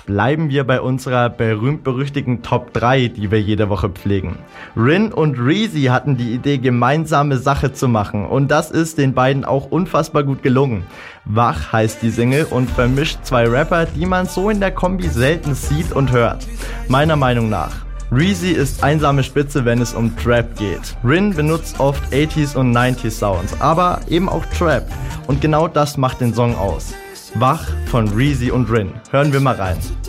bleiben wir bei unserer berühmt-berüchtigten Top 3, die wir jede Woche pflegen. Rin und Reezy hatten die Idee, gemeinsame Sache zu machen und das ist den beiden auch unfassbar gut gelungen. Wach heißt die Single und vermischt zwei Rapper, die man so in der Kombi selten sieht und hört. Meiner Meinung nach. Reezy ist einsame Spitze, wenn es um Trap geht. Rin benutzt oft 80s und 90s Sounds, aber eben auch Trap. Und genau das macht den Song aus. Wach von Reezy und Rin. Hören wir mal rein.